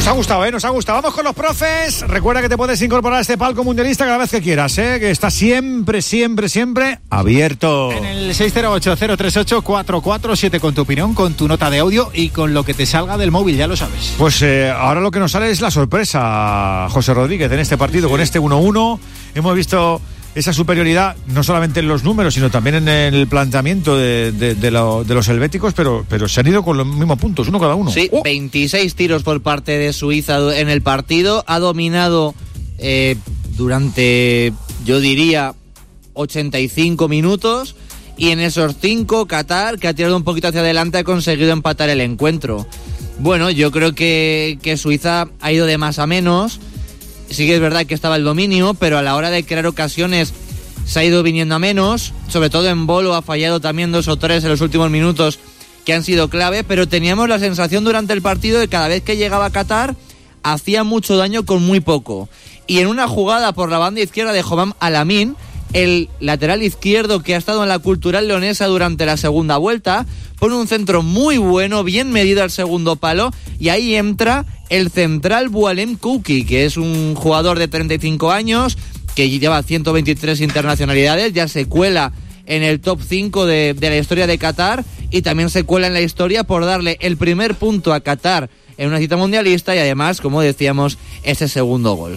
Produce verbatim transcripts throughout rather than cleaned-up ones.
Nos ha gustado, ¿eh? Nos ha gustado. Vamos con los profes. Recuerda que te puedes incorporar a este palco mundialista cada vez que quieras, ¿eh? Que está siempre, siempre, siempre abierto. En el seis cero ocho, cero tres ocho, cuatro cuatro siete con tu opinión, con tu nota de audio y con lo que te salga del móvil, ya lo sabes. Pues eh, ahora lo que nos sale es la sorpresa, José Rodríguez, en este partido, sí. Con este uno uno. Hemos visto esa superioridad, no solamente en los números, sino también en el planteamiento de, de, de, lo, de los helvéticos, pero, pero se han ido con los mismos puntos, uno cada uno. Sí, oh. veintiséis tiros por parte de Suiza en el partido. Ha dominado eh, durante, yo diría, ochenta y cinco minutos. Y en esos cinco, Qatar, que ha tirado un poquito hacia adelante, ha conseguido empatar el encuentro. Bueno, yo creo que, que Suiza ha ido de más a menos. Sí que es verdad que estaba el dominio, pero a la hora de crear ocasiones se ha ido viniendo a menos. Sobre todo en Bolo ha fallado también dos o tres en los últimos minutos que han sido clave, pero teníamos la sensación durante el partido de que cada vez que llegaba Qatar hacía mucho daño con muy poco. Y en una jugada por la banda izquierda de Jobam Alamin, el lateral izquierdo que ha estado en la Cultural Leonesa durante la segunda vuelta, pone un centro muy bueno, bien medido al segundo palo, y ahí entra el central Boualem Kouki, que es un jugador de treinta y cinco años, que lleva ciento veintitrés internacionalidades, ya se cuela en el top cinco de, de la historia de Qatar, y también se cuela en la historia por darle el primer punto a Qatar en una cita mundialista, y además, como decíamos, ese segundo gol.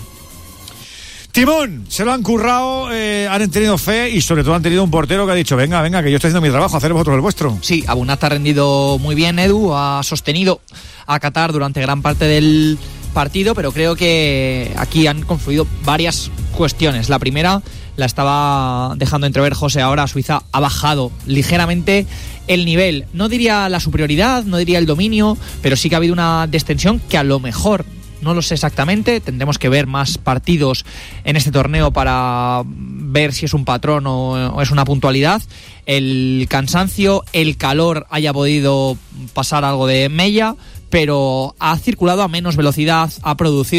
Timón, se lo han currado, eh, han tenido fe y sobre todo han tenido un portero que ha dicho, venga, venga, que yo estoy haciendo mi trabajo, hacer vosotros el vuestro. Sí, Abunat ha rendido muy bien, Edu, ha sostenido a Qatar durante gran parte del partido, pero creo que aquí han confluido varias cuestiones. La primera la estaba dejando entrever José ahora, Suiza ha bajado ligeramente el nivel, no diría la superioridad, no diría el dominio, pero sí que ha habido una descensión que a lo mejor, no lo sé exactamente, tendremos que ver más partidos en este torneo para ver si es un patrón o, o es una puntualidad. El cansancio, el calor haya podido pasar algo de mella, pero ha circulado a menos velocidad, ha producido